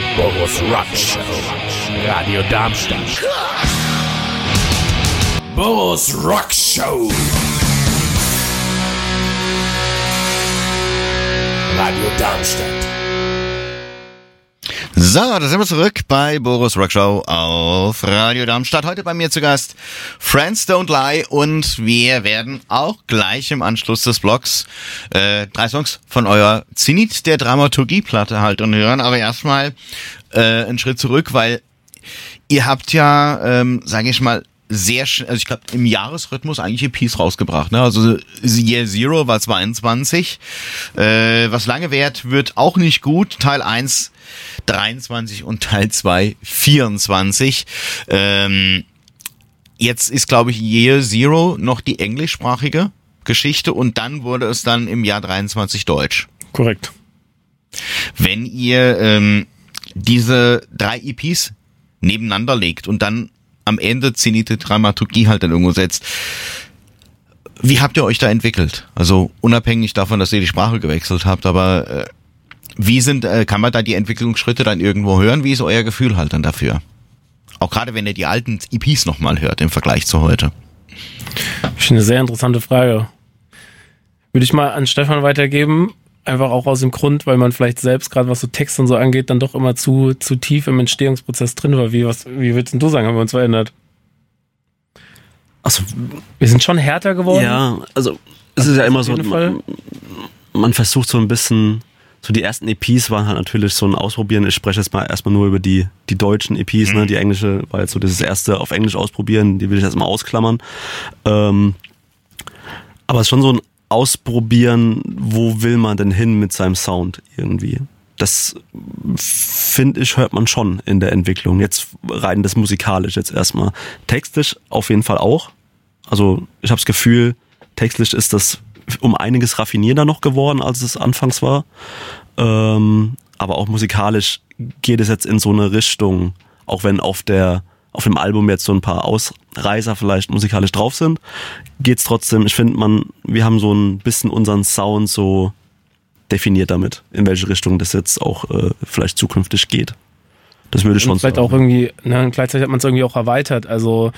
Boris Rock Show. Radio Darmstadt. Boris Rock Show. Radio Darmstadt. So, da sind wir zurück bei Boris Rock Show auf Radio Darmstadt. Heute bei mir zu Gast Friends Don't Lie und wir werden auch gleich im Anschluss des Blogs 3 Songs von eurer Zenit der Dramaturgie-Platte halt und hören. Aber erstmal einen Schritt zurück, weil ihr habt ja, sage ich mal, also ich glaube im Jahresrhythmus eigentlich EPs rausgebracht, ne? Also Year Zero war 22, was lange währt, wird auch nicht gut, Teil 1 23 und Teil 2 24. Jetzt ist, glaube ich, Year Zero noch die englischsprachige Geschichte und dann wurde es dann im Jahr 23 Deutsch. Korrekt. Wenn ihr diese 3 EPs nebeneinander legt und dann am Ende Zenit Dramaturgie halt dann irgendwo setzt. Wie habt ihr euch da entwickelt? Also unabhängig davon, dass ihr die Sprache gewechselt habt, aber kann man da die Entwicklungsschritte dann irgendwo hören? Wie ist euer Gefühl halt dann dafür? Auch gerade wenn ihr die alten EPs nochmal hört im Vergleich zu heute. Das ist eine sehr interessante Frage. Würde ich mal an Stefan weitergeben. Einfach auch aus dem Grund, weil man vielleicht selbst, gerade was so Text und so angeht, dann doch immer zu tief im Entstehungsprozess drin war. Wie würdest denn du sagen, haben wir uns verändert? Also, wir sind schon härter geworden. Ja, also es ist ja immer so, man versucht so ein bisschen, so die ersten EPs waren halt natürlich so ein Ausprobieren. Ich spreche jetzt mal erstmal nur über die deutschen EPs, ne? Die englische war jetzt so das erste auf Englisch ausprobieren, die will ich erstmal ausklammern. Aber es ist schon so ein Ausprobieren, wo will man denn hin mit seinem Sound irgendwie. Das, finde ich, hört man schon in der Entwicklung. Jetzt rein das musikalisch jetzt erstmal. Textlich auf jeden Fall auch. Also ich habe das Gefühl, textlich ist das um einiges raffinierter noch geworden, als es anfangs war. Aber auch musikalisch geht es jetzt in so eine Richtung, auch wenn auf dem Album jetzt so ein paar Ausreißer vielleicht musikalisch drauf sind, geht's trotzdem, ich finde wir haben so ein bisschen unseren Sound so definiert damit, in welche Richtung das jetzt auch vielleicht zukünftig geht. Das würde ich schon vielleicht sagen. Auch irgendwie, gleichzeitig hat man es irgendwie auch erweitert, also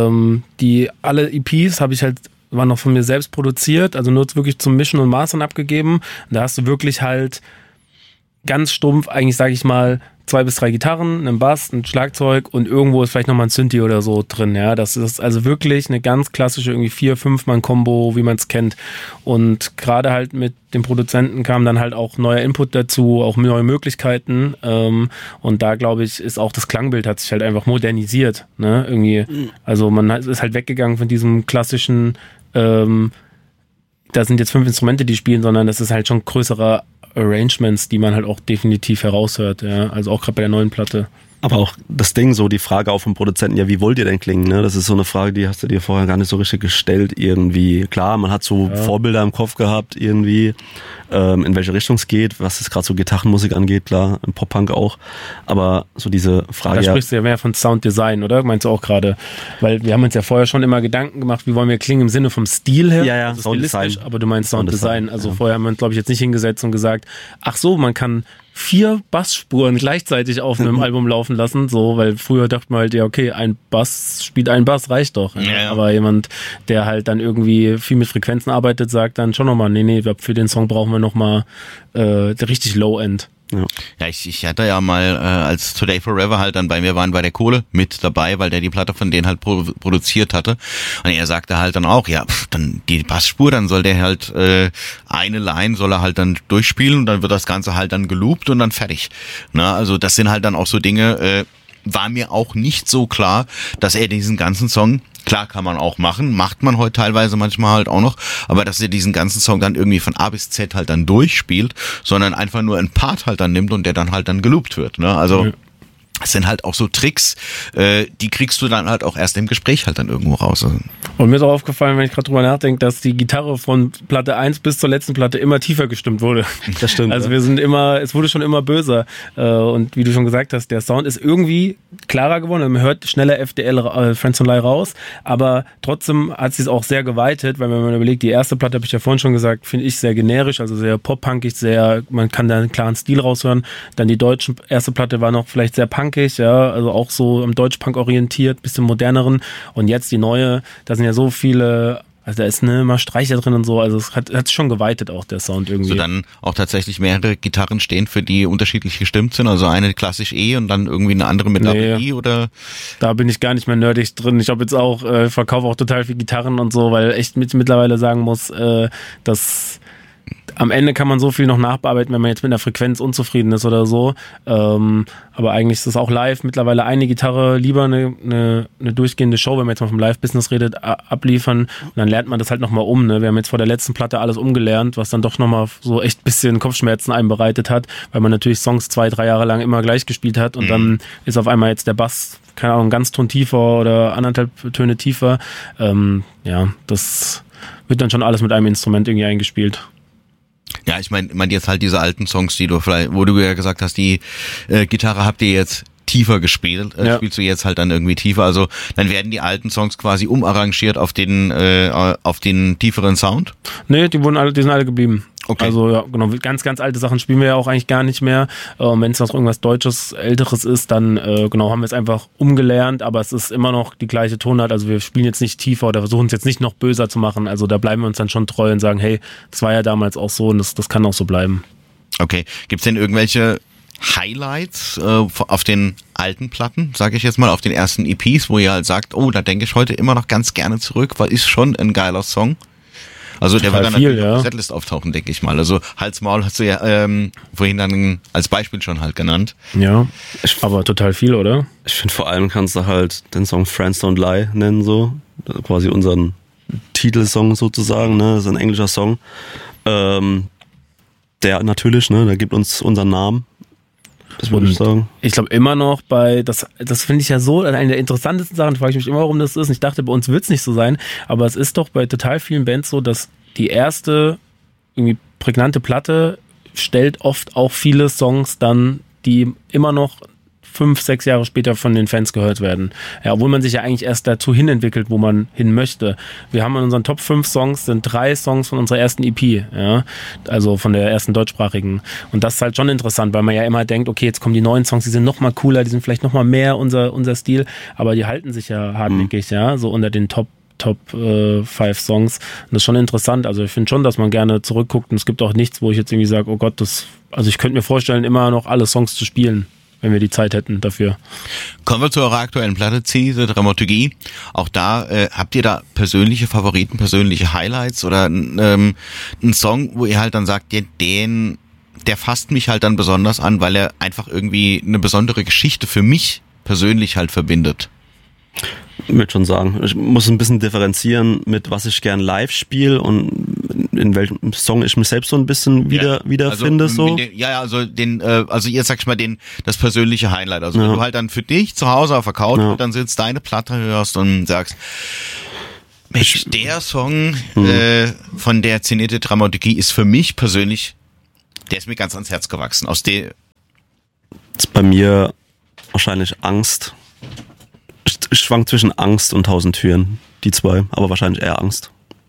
alle EPs waren noch von mir selbst produziert, also nur wirklich zum Mischen und Mastern abgegeben. Da hast du wirklich halt ganz stumpf, eigentlich sage ich mal, 2 bis 3 Gitarren, einen Bass, ein Schlagzeug und irgendwo ist vielleicht nochmal ein Synthi oder so drin, ja. Das ist also wirklich eine ganz klassische irgendwie 4-5-Mann-Kombo, wie man es kennt. Und gerade halt mit dem Produzenten kam dann halt auch neuer Input dazu, auch neue Möglichkeiten. Und da, glaube ich, ist auch das Klangbild hat sich halt einfach modernisiert, ne, irgendwie. Also man ist halt weggegangen von diesem klassischen, da sind jetzt 5 Instrumente, die spielen, sondern das ist halt schon größerer Arrangements, die man halt auch definitiv heraushört, ja, also auch gerade bei der neuen Platte. Aber auch das Ding, so die Frage auch vom Produzenten, ja, wie wollt ihr denn klingen, ne? Das ist so eine Frage, die hast du dir vorher gar nicht so richtig gestellt irgendwie. Klar, man hat so Vorbilder im Kopf gehabt irgendwie, in welche Richtung es geht, was es gerade so Gitarrenmusik angeht, klar, im Pop-Punk auch, aber so diese Frage... Da sprichst du ja mehr von Sounddesign, oder? Meinst du auch gerade? Weil wir haben uns ja vorher schon immer Gedanken gemacht, wie wollen wir klingen im Sinne vom Stil her, ja, also stilistisch, aber du meinst Sounddesign. Also ja. Vorher haben wir uns, glaube ich, jetzt nicht hingesetzt und gesagt, ach so, man kann 4 Bassspuren gleichzeitig auf einem Album laufen lassen, so, weil früher dachte man halt, ja, okay, ein Bass spielt einen Bass, reicht doch. Ja. Aber jemand, der halt dann irgendwie viel mit Frequenzen arbeitet, sagt dann schon nochmal, nee, für den Song brauchen wir nochmal richtig Low-End. Ja, ich hatte ja mal, als Today Forever halt dann bei mir waren, bei der Kohle mit dabei, weil der die Platte von denen halt produziert hatte. Und er sagte halt dann auch, ja, dann die Bassspur, dann soll der halt eine Line soll er halt dann durchspielen und dann wird das Ganze halt dann geloopt und dann fertig. Na, also das sind halt dann auch so Dinge, war mir auch nicht so klar, dass er diesen ganzen Song, klar kann man auch machen, macht man heute teilweise manchmal halt auch noch, aber dass er diesen ganzen Song dann irgendwie von A bis Z halt dann durchspielt, sondern einfach nur einen Part halt dann nimmt und der dann halt dann geloopt wird, ne? Also Das sind halt auch so Tricks, die kriegst du dann halt auch erst im Gespräch halt dann irgendwo raus. Und mir ist auch aufgefallen, wenn ich gerade drüber nachdenke, dass die Gitarre von Platte 1 bis zur letzten Platte immer tiefer gestimmt wurde. Das stimmt. Also es wurde schon immer böser. Und wie du schon gesagt hast, der Sound ist irgendwie klarer geworden. Man hört schneller FDL, Friends Don't Lie raus, aber trotzdem hat sie es auch sehr geweitet, weil wenn man überlegt, die erste Platte, habe ich ja vorhin schon gesagt, finde ich sehr generisch, also sehr pop-punkig, man kann da einen klaren Stil raushören. Dann die deutsche erste Platte war noch vielleicht sehr punkig, ja, also auch so am Deutschpunk orientiert, bisschen moderneren. Und jetzt die neue, da sind ja so viele, also da ist immer Streicher drin und so, also es hat schon geweitet auch der Sound irgendwie. So dann auch tatsächlich mehrere Gitarren stehen, für die unterschiedlich gestimmt sind, also eine klassisch E und dann irgendwie eine andere mit Double E oder? Da bin ich gar nicht mehr nerdig drin. Ich habe jetzt auch, verkaufe auch total viel Gitarren und so, weil echt mittlerweile sagen muss, dass am Ende kann man so viel noch nachbearbeiten, wenn man jetzt mit einer Frequenz unzufrieden ist oder so. Aber eigentlich ist es auch live mittlerweile eine Gitarre lieber eine durchgehende Show, wenn man jetzt mal vom Live-Business redet, abliefern. Und dann lernt man das halt nochmal um. Ne? Wir haben jetzt vor der letzten Platte alles umgelernt, was dann doch nochmal so echt ein bisschen Kopfschmerzen einem bereitet hat, weil man natürlich Songs 2-3 Jahre lang immer gleich gespielt hat und dann ist auf einmal jetzt der Bass, keine Ahnung, ganz Ton tiefer oder 1,5 Töne tiefer. Das wird dann schon alles mit einem Instrument irgendwie eingespielt. Ja, ich meine jetzt halt diese alten Songs, wo du ja gesagt hast, die Gitarre habt ihr jetzt tiefer gespielt, spielst du jetzt halt dann irgendwie tiefer, also dann werden die alten Songs quasi umarrangiert auf den tieferen Sound? Nee, die sind alle geblieben. Okay. Also ja, genau, ganz, ganz alte Sachen spielen wir ja auch eigentlich gar nicht mehr. Wenn es noch irgendwas Deutsches, Älteres ist, dann haben wir es einfach umgelernt, aber es ist immer noch die gleiche Tonart. Also wir spielen jetzt nicht tiefer oder versuchen es jetzt nicht noch böser zu machen. Also da bleiben wir uns dann schon treu und sagen, hey, das war ja damals auch so und das kann auch so bleiben. Okay. Gibt's denn irgendwelche Highlights auf den alten Platten, sage ich jetzt mal, auf den ersten EPs, wo ihr halt sagt, oh, da denke ich heute immer noch ganz gerne zurück, weil ist schon ein geiler Song. Also der wird dann natürlich auf der Setlist auftauchen, denke ich mal. Also Hals Maul hast du ja vorhin dann als Beispiel schon halt genannt. Ja, aber total viel, oder? Ich finde vor allem kannst du halt den Song Friends Don't Lie nennen, so. Quasi unseren Titelsong sozusagen, ne? Das ist ein englischer Song. Der natürlich, ne, der gibt uns unseren Namen. Das würde ich sagen. Ich glaube immer noch das finde ich ja so, eine der interessantesten Sachen, frage ich mich immer, warum das ist. Ich dachte, bei uns wird es nicht so sein, aber es ist doch bei total vielen Bands so, dass die erste irgendwie prägnante Platte stellt oft auch viele Songs dann, die immer noch 5-6 Jahre später von den Fans gehört werden. Ja, obwohl man sich ja eigentlich erst dazu hinentwickelt, wo man hin möchte. Wir haben in unseren Top 5 Songs sind 3 Songs von unserer ersten EP, ja, also von der ersten deutschsprachigen. Und das ist halt schon interessant, weil man ja immer denkt, okay, jetzt kommen die neuen Songs, die sind noch mal cooler, die sind vielleicht noch mal mehr unser Stil, aber die halten sich ja hartnäckig, ja, so unter den Top 5 Songs. Und das ist schon interessant. Also ich finde schon, dass man gerne zurückguckt und es gibt auch nichts, wo ich jetzt irgendwie sage, oh Gott, also ich könnte mir vorstellen, immer noch alle Songs zu spielen, wenn wir die Zeit hätten dafür. Kommen wir zu eurer aktuellen Platte, The Dramaturgie. Auch da, habt ihr da persönliche Favoriten, persönliche Highlights oder einen Song, wo ihr halt dann sagt, der fasst mich halt dann besonders an, weil er einfach irgendwie eine besondere Geschichte für mich persönlich halt verbindet? Ich würde schon sagen, ich muss ein bisschen differenzieren mit was ich gern live spiele und in welchem Song ich mich selbst so ein bisschen wiederfinde. Also, also jetzt sag ich mal das persönliche Highlight. Also wenn du halt dann für dich zu Hause auf der Couch dann sitzt, deine Platte hörst und sagst, Mensch, der Song von der Zenite Dramaturgie ist für mich persönlich, der ist mir ganz ans Herz gewachsen. Das ist bei mir wahrscheinlich Angst. Ich schwank zwischen Angst und 1000 Türen, die zwei, aber wahrscheinlich eher Angst.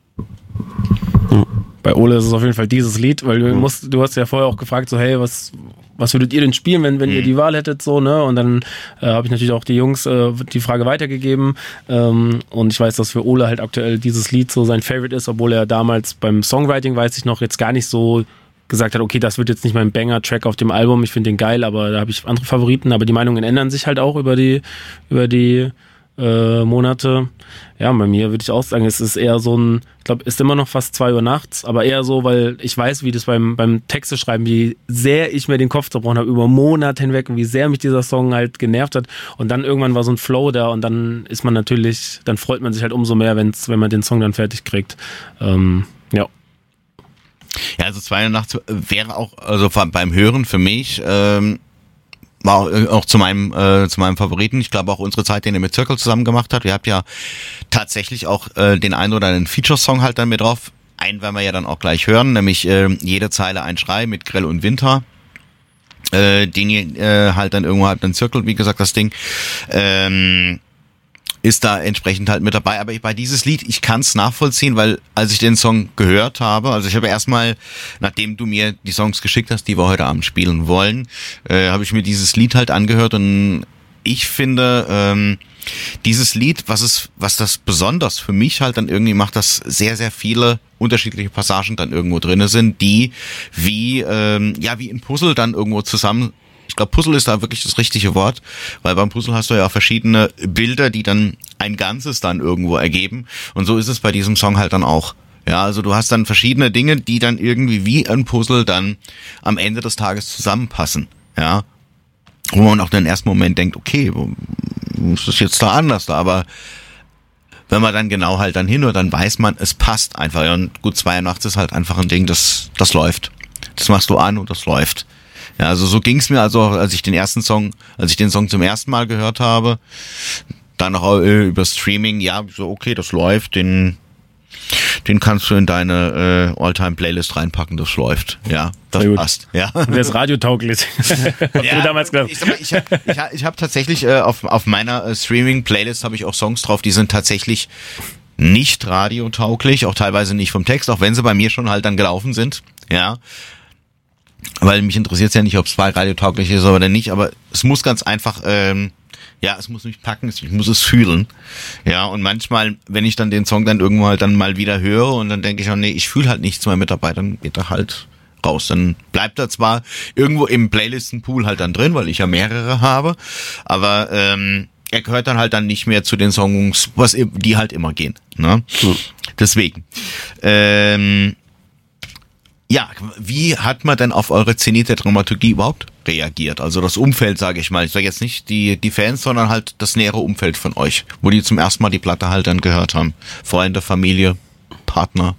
Ja. Bei Ole ist es auf jeden Fall dieses Lied, weil du hast ja vorher auch gefragt, so hey, was würdet ihr denn spielen, wenn ihr die Wahl hättet, so, ne? Und dann habe ich natürlich auch die Jungs die Frage weitergegeben und ich weiß, dass für Ole halt aktuell dieses Lied so sein Favorite ist, obwohl er damals beim Songwriting, weiß ich noch, jetzt gar nicht so gesagt hat, okay, das wird jetzt nicht mein Banger-Track auf dem Album, ich finde den geil, aber da habe ich andere Favoriten, aber die Meinungen ändern sich halt auch über die Monate. Ja, bei mir würde ich auch sagen, es ist eher so ich glaube, ist immer noch fast 2 Uhr nachts, aber eher so, weil ich weiß, wie das beim Texte schreiben, wie sehr ich mir den Kopf zerbrochen habe über Monate hinweg und wie sehr mich dieser Song halt genervt hat und dann irgendwann war so ein Flow da und dann ist man natürlich, dann freut man sich halt umso mehr, wenn man den Song dann fertig kriegt. Ja. Ja, also 2 Uhr nachts wäre auch, also beim Hören für mich, war auch zu meinem Favoriten. Ich glaube auch unsere Zeit, den er mit Circle zusammen gemacht hat. Ihr habt ja tatsächlich auch den einen oder einen Feature-Song halt dann mit drauf. Einen werden wir ja dann auch gleich hören, nämlich jede Zeile ein Schrei mit Grell und Winter. Den ihr halt dann irgendwo halt dann Circle, wie gesagt, das Ding. Ist da entsprechend halt mit dabei. Aber bei dieses Lied, ich kann es nachvollziehen, weil als ich den Song gehört habe, also ich habe erstmal, nachdem du mir die Songs geschickt hast, die wir heute Abend spielen wollen, habe ich mir dieses Lied halt angehört und ich finde, dieses Lied, was das besonders für mich halt dann irgendwie macht, dass sehr, sehr viele unterschiedliche Passagen dann irgendwo drinne sind, die wie ein Puzzle dann irgendwo zusammen. Ich glaube, Puzzle ist da wirklich das richtige Wort, weil beim Puzzle hast du ja auch verschiedene Bilder, die dann ein Ganzes dann irgendwo ergeben. Und so ist es bei diesem Song halt dann auch. Ja, also du hast dann verschiedene Dinge, die dann irgendwie wie ein Puzzle dann am Ende des Tages zusammenpassen. Ja, wo man auch dann im ersten Moment denkt, okay, ist das jetzt da anders da? Aber wenn man dann genau halt dann hinhört, dann weiß man, es passt einfach. Ja, und gut, 82 ist halt einfach ein Ding, das läuft. Das machst du an und das läuft. Ja, also so ging's mir also, als ich den Song zum ersten Mal gehört habe, dann auch über Streaming, ja, so okay, das läuft, den kannst du in deine All-Time-Playlist reinpacken, das läuft. Ja, das passt. Ja. Der ist radiotauglich. Ja, du damals gesagt. Ich hab tatsächlich auf meiner Streaming-Playlist habe ich auch Songs drauf, die sind tatsächlich nicht radiotauglich, auch teilweise nicht vom Text, auch wenn sie bei mir schon halt dann gelaufen sind. Ja. Weil mich interessiert es ja nicht, ob es radiotauglich ist oder nicht, aber es muss ganz einfach, es muss mich packen, ich muss es fühlen. Ja, und manchmal, wenn ich dann den Song dann irgendwo halt dann mal wieder höre und dann denke ich auch, nee, ich fühle halt nichts mehr mit dabei, dann geht er halt raus. Dann bleibt er zwar irgendwo im Playlistenpool halt dann drin, weil ich ja mehrere habe, aber er gehört dann halt dann nicht mehr zu den Songs, die halt immer gehen. Ne? Deswegen. Ja, wie hat man denn auf eure Zenit der Dramaturgie überhaupt reagiert? Also das Umfeld, sage ich mal. Ich sage jetzt nicht die Fans, sondern halt das nähere Umfeld von euch, wo die zum ersten Mal die Platte halt dann gehört haben. Freunde, Familie, Partner.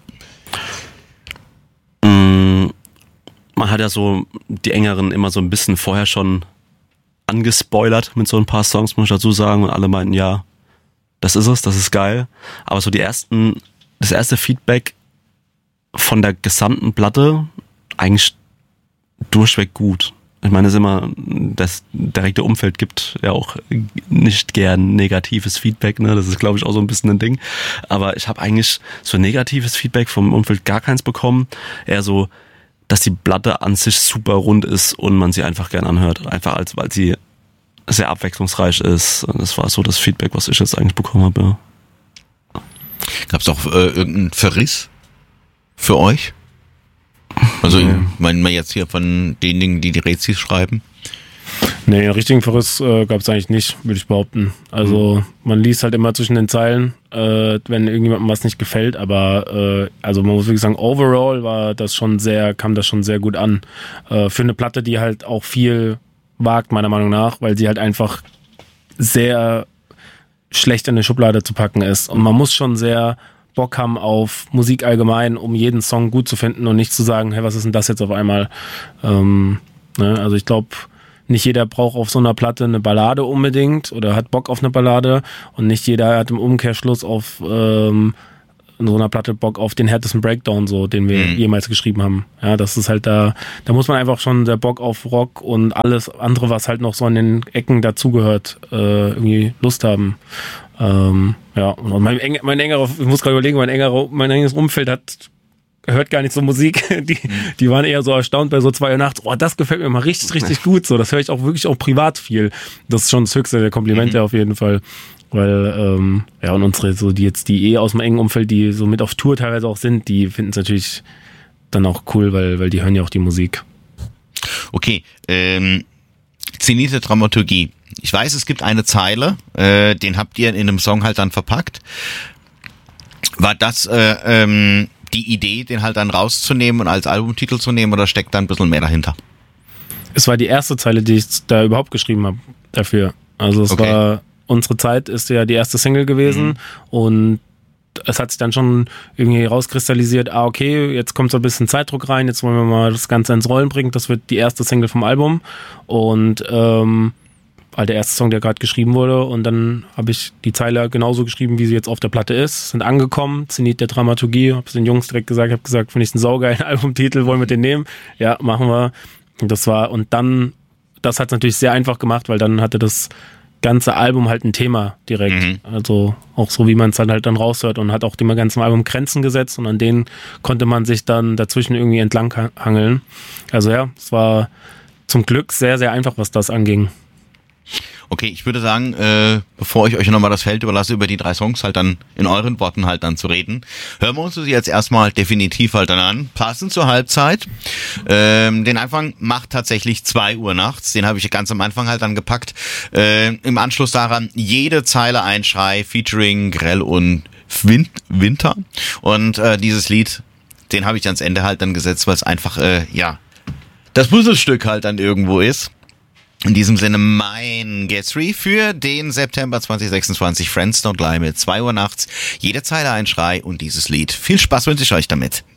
Man hat ja so die Engeren immer so ein bisschen vorher schon angespoilert mit so ein paar Songs, muss ich dazu sagen. Und alle meinten, ja, das ist es, das ist geil. Aber so das erste Feedback von der gesamten Platte eigentlich durchweg gut. Ich meine, es ist immer, das direkte Umfeld gibt ja auch nicht gern negatives Feedback, ne? Das ist, glaube ich, auch so ein bisschen ein Ding. Aber ich habe eigentlich so negatives Feedback vom Umfeld gar keins bekommen. Eher so, dass die Platte an sich super rund ist und man sie einfach gern anhört. Einfach weil sie sehr abwechslungsreich ist. Das war so das Feedback, was ich jetzt eigentlich bekommen habe. Ja. Gab es auch irgendeinen Verriss für euch? Also, meinen wir jetzt hier von denjenigen, die Rezis schreiben? Nee, einen richtigen Verriss gab es eigentlich nicht, würde ich behaupten. Also, man liest halt immer zwischen den Zeilen, wenn irgendjemandem was nicht gefällt, aber also man muss wirklich sagen, overall kam das schon sehr gut an. Für eine Platte, die halt auch viel wagt, meiner Meinung nach, weil sie halt einfach sehr schlecht in eine Schublade zu packen ist. Und man muss schon sehr Bock haben auf Musik allgemein, um jeden Song gut zu finden und nicht zu sagen, hey, was ist denn das jetzt auf einmal? Also ich glaube, nicht jeder braucht auf so einer Platte eine Ballade unbedingt oder hat Bock auf eine Ballade und nicht jeder hat im Umkehrschluss auf in so einer Platte Bock auf den härtesten Breakdown, so, den wir jemals geschrieben haben. Ja, das ist halt da muss man einfach schon der Bock auf Rock und alles andere, was halt noch so an den Ecken dazugehört, irgendwie Lust haben. Und mein engeres Umfeld hört gar nicht so Musik. Die waren eher so erstaunt bei so 82. Oh, das gefällt mir mal richtig, richtig gut. So, das höre ich auch wirklich auch privat viel. Das ist schon das höchste der Komplimente auf jeden Fall. Weil, und unsere, so die aus dem engen Umfeld, die so mit auf Tour teilweise auch sind, die finden es natürlich dann auch cool, weil die hören ja auch die Musik. Okay, Zenit der Dramaturgie. Ich weiß, es gibt eine Zeile, den habt ihr in einem Song halt dann verpackt. War das die Idee, den halt dann rauszunehmen und als Albumtitel zu nehmen, oder steckt da ein bisschen mehr dahinter? Es war die erste Zeile, die ich da überhaupt geschrieben habe dafür. Also es war, unsere Zeit ist ja die erste Single gewesen und es hat sich dann schon irgendwie rauskristallisiert, okay, jetzt kommt so ein bisschen Zeitdruck rein, jetzt wollen wir mal das Ganze ins Rollen bringen, das wird die erste Single vom Album und der erste Song, der gerade geschrieben wurde und dann habe ich die Zeile genauso geschrieben, wie sie jetzt auf der Platte ist, sind angekommen, Zenit der Dramaturgie, habe es den Jungs direkt gesagt, habe gesagt, finde ich einen saugeilen Albumtitel, wollen wir den nehmen? Ja, machen wir. Und das hat es natürlich sehr einfach gemacht, weil dann hatte das ganze Album halt ein Thema direkt. Also auch so, wie man es halt dann raushört und hat auch dem ganzen Album Grenzen gesetzt und an denen konnte man sich dann dazwischen irgendwie entlang hangeln. Also ja, es war zum Glück sehr, sehr einfach, was das anging. Okay, ich würde sagen, bevor ich euch nochmal das Feld überlasse, über die 3 Songs halt dann in euren Worten halt dann zu reden, hören wir uns das jetzt erstmal definitiv halt dann an. Passend zur Halbzeit. Den Anfang macht tatsächlich 2 Uhr nachts. Den habe ich ganz am Anfang halt dann gepackt. Im Anschluss daran jede Zeile ein Schrei featuring Grell und Winter. Und dieses Lied, den habe ich ans Ende halt dann gesetzt, weil es einfach, das Puzzlestück halt dann irgendwo ist. In diesem Sinne mein Guess-Free für den September 2026. Friends Don't Lie mit 2 Uhr nachts. Jede Zeile ein Schrei und dieses Lied. Viel Spaß wünsche ich euch damit.